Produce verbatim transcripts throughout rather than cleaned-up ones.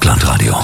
Rockland-Radio.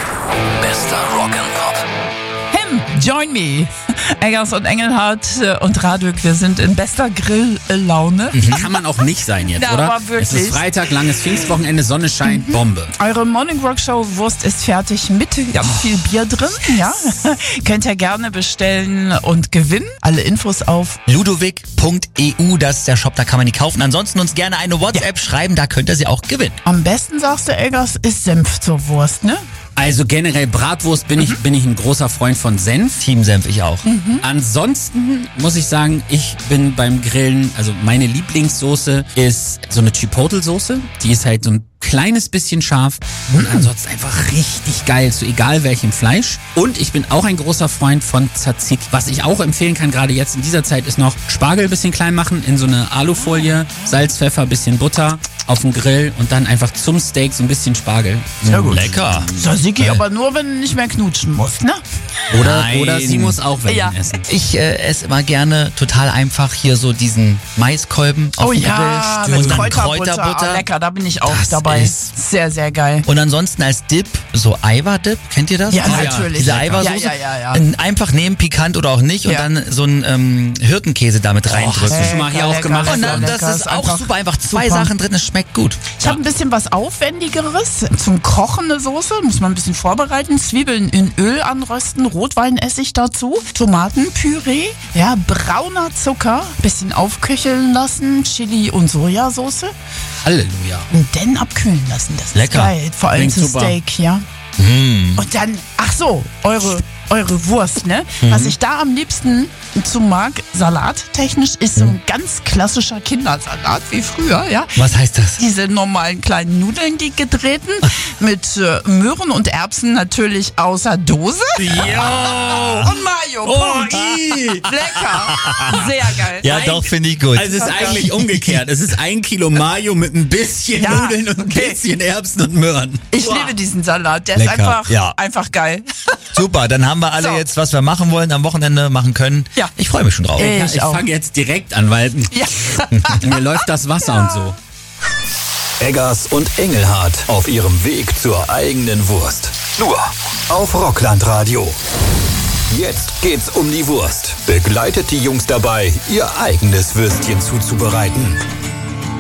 Bester Rock'n'Pop. Him, join me. Eggers und Engelhardt und Radück, wir sind in bester Grill-Laune. Kann man auch nicht sein jetzt, Ja, oder? aber wirklich. Es ist Freitag, langes Pfingstwochenende, Sonne scheint, Bombe. Eure Morning Rock Show Wurst ist fertig mit ganz viel Bier drin. Ja, könnt ihr gerne bestellen und gewinnen. Alle Infos auf Ludovic punkt e u, das ist der Shop, da kann man die kaufen. Ansonsten uns gerne eine WhatsApp schreiben, da könnt ihr sie auch gewinnen. am besten, sagst du, Eggers, ist Senf zur Wurst, ne? Also generell Bratwurst bin ich bin ich ein großer Freund von Senf. Team Senf, ich auch. Ansonsten muss ich sagen, ich bin beim Grillen, also meine Lieblingssoße ist so eine Chipotle-Soße. Die ist halt so ein kleines bisschen scharf und ansonsten einfach richtig geil, zu egal welchem Fleisch. Und ich bin auch ein großer Freund von Tzatziki. Was ich auch empfehlen kann, gerade jetzt in dieser Zeit, ist noch Spargel ein bisschen klein machen, in so eine Alufolie, Salz, Pfeffer, bisschen Butter auf den Grill und dann einfach zum Steak so ein bisschen Spargel. Sehr gut. Lecker. Tzatziki, aber nur, wenn du nicht mehr knutschen musst, ne? Oder, Nein. oder sie muss auch welchen Ja. essen. Ich äh, esse immer gerne total einfach hier so diesen Maiskolben auf Oh dem ja, Grill. mit Und dann Kräuterbutter. Kräuterbutter. Ah, lecker, da bin ich auch Das dabei. ist- Sehr, sehr geil. Und ansonsten als Dip so Eiwa-Dip, kennt ihr das? Ja, Diese- natürlich. Diese Ja, Eiweißsoße. ja, ja, ja. Ähm, Einfach nehmen, pikant oder auch nicht, und Ja. dann so einen ähm, Hirtenkäse damit reindrücken. hast du schon mal hier auch gemacht? Und dann, lecker, das ist ist auch einfach super einfach. Zwei super. Sachen drin, es schmeckt gut. Ich habe ein bisschen was Aufwendigeres. Zum Kochen eine Soße, muss man ein bisschen vorbereiten. Zwiebeln in Öl anrösten, Rotweinessig dazu, Tomatenpüree, ja, brauner Zucker, bisschen aufköcheln lassen, Chili und Sojasauce Halleluja. und dann abkühlen lassen. Das Lecker. ist geil, vor allem Klingt zu super. Steak, ja. Und dann, ach so, eure, eure Wurst, ne? Was ich da am liebsten zu mag, salattechnisch, ist so ein ganz klassischer Kindersalat wie früher, ja. Was heißt das? Diese normalen kleinen Nudeln, die gedrehten, mit äh, Möhren und Erbsen natürlich außer Dose. Ja. Und Mayo. Oh, Punkt. ii. Lecker. Sehr geil. Ja, Ein- doch, finde ich gut. Also es ist eigentlich umgekehrt. Es ist ein Kilo Mayo mit ein bisschen Ja, Nudeln und ein okay. bisschen Erbsen und Möhren. Ich liebe diesen Salat. Der Lecker, ist einfach, ja. einfach geil. Super, dann haben wir alle So. jetzt, was wir machen wollen, am Wochenende machen können. Ja. Ich freue mich schon drauf. Äh, Ja, Ich ich auch. fange jetzt direkt an, weil Ja. mir läuft das Wasser und so. Eggers und Engelhardt auf ihrem Weg zur eigenen Wurst. Nur auf Rockland-Radio. Jetzt geht's um die Wurst. Begleitet die Jungs dabei, ihr eigenes Würstchen zuzubereiten.